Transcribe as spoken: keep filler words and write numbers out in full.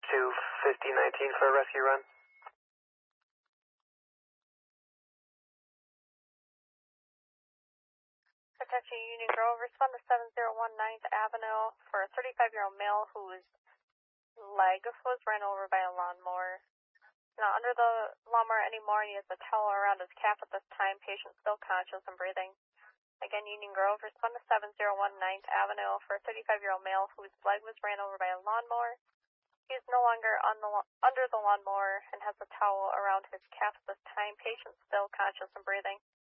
two fifty nineteen for a rescue run. Attention Union Grove, respond to seven zero one ninth Avenue for a thirty-five-year-old male whose leg was ran over by a lawnmower. Not under the lawnmower anymore, and he has a towel around his calf at this time. Patient still conscious and breathing. Again, Union Grove, respond to seven zero one ninth Avenue for a thirty-five-year-old male whose leg was ran over by a lawnmower. He is no longer on the under the lawnmower and has a towel around his calf at this time. Patient still conscious and breathing.